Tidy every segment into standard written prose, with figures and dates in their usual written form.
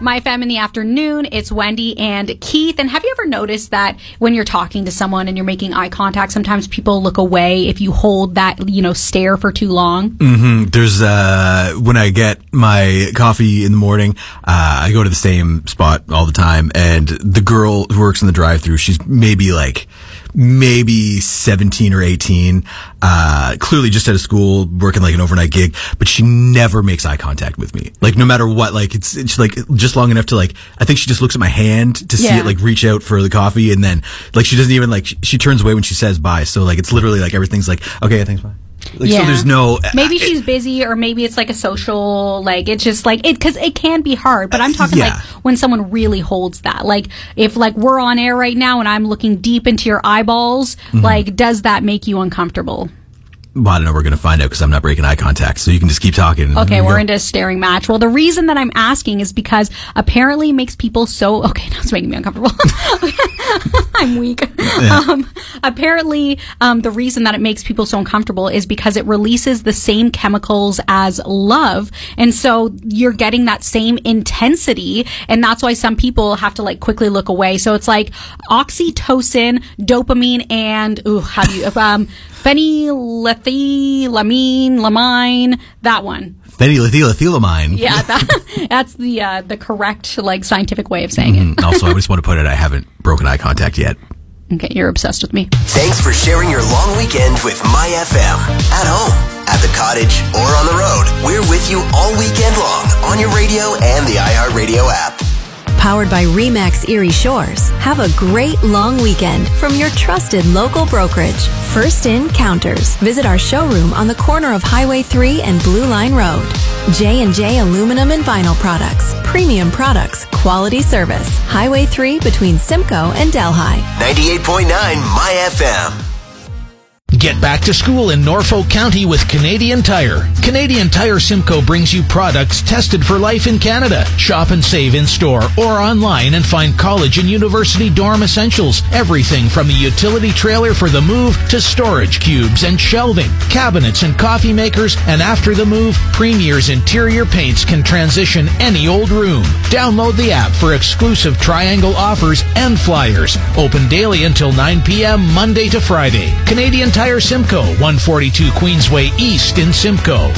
My Femme in the Afternoon. It's Wendy and Keith. And have you ever noticed that when you're talking to someone and you're making eye contact, sometimes people look away if you hold that, stare for too long? Mm-hmm. There's, when I get my coffee in the morning, I go to the same spot all the time, and the girl who works in the drive-thru, she's maybe 17 or 18, clearly just out of school, working like an overnight gig, but she never makes eye contact with me. Like, no matter what, it's just long enough to, I think she just looks at my hand to see it, reach out for the coffee, and then, she doesn't even, she turns away when she says bye, so, it's literally, everything's okay, thanks, bye. So there's no... Maybe she's busy, or maybe it's a social, it's just because it can be hard, but I'm talking when someone really holds that. If we're on air right now and I'm looking deep into your eyeballs, does that make you uncomfortable? Well, I don't know. We're going to find out because I'm not breaking eye contact, so you can just keep talking. Okay, we're into a staring match. Well, the reason that I'm asking is because apparently it makes people so... Okay, now it's making me uncomfortable. I'm weak. Yeah. Apparently, the reason that it makes people so uncomfortable is because it releases the same chemicals as love, and so you're getting that same intensity, and that's why some people have to quickly look away. So it's oxytocin, dopamine, and phenylethylamine, that one. Phenylethylamine. Yeah, that's the correct scientific way of saying it. Also, I just want to put it, I haven't broken eye contact yet. Okay, you're obsessed with me. Thanks for sharing your long weekend with My FM. At home, at the cottage, or on the road, we're with you all weekend long on your radio and the iHeartRadio app. Powered by RE/MAX Erie Shores. Have a great long weekend from your trusted local brokerage, First In Counters. Visit our showroom on the corner of Highway 3 and Blue Line Road. J&J Aluminum and Vinyl Products. Premium products, quality service. Highway 3 between Simcoe and Delhi. 98.9 My FM. Get back to school in Norfolk County with Canadian Tire. Canadian Tire Simcoe brings you products tested for life in Canada. Shop and save in store or online and find college and university dorm essentials. Everything from a utility trailer for the move to storage cubes and shelving, cabinets and coffee makers, and after the move, Premier's interior paints can transition any old room. Download the app for exclusive Triangle offers and flyers. Open daily until 9 p.m. Monday to Friday. Canadian Tire Simcoe, 142 Queensway East in Simcoe.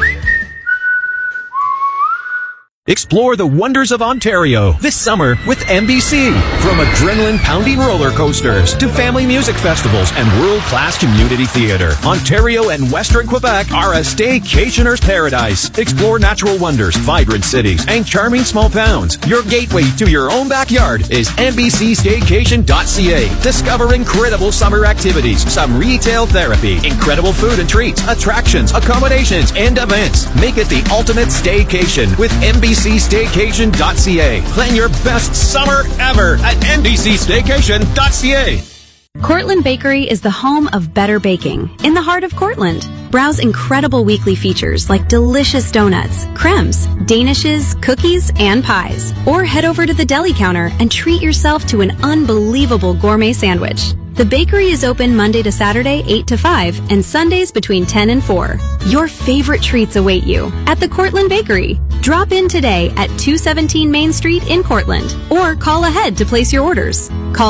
Explore the wonders of Ontario this summer with NBC. From adrenaline-pounding roller coasters to family music festivals and world-class community theater, Ontario and Western Quebec are a staycationer's paradise. Explore natural wonders, vibrant cities, and charming small towns. Your gateway to your own backyard is NBCStaycation.ca. Discover incredible summer activities, some retail therapy, incredible food and treats, attractions, accommodations, and events. Make it the ultimate staycation with NBCStaycation.ca. Plan your best summer ever at NBCStaycation.ca. Cortland Bakery is the home of better baking in the heart of Cortland. Browse incredible weekly features like delicious donuts, crèmes, danishes, cookies, and pies. Or head over to the deli counter and treat yourself to an unbelievable gourmet sandwich. The bakery is open Monday to Saturday, 8 to 5, and Sundays between 10 and 4. Your favorite treats await you at the Cortland Bakery. Drop in today at 217 Main Street in Cortland, or call ahead to place your orders. Call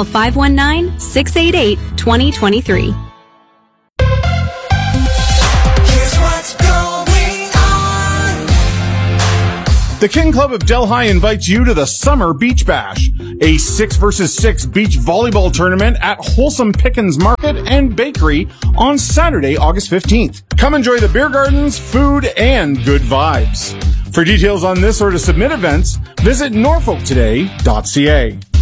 519-688-2023. The King Club of Delhi invites you to the Summer Beach Bash, a 6-versus-6 beach volleyball tournament at Wholesome Pickens Market and Bakery on Saturday, August 15th. Come enjoy the beer gardens, food, and good vibes. For details on this or to submit events, visit norfolktoday.ca.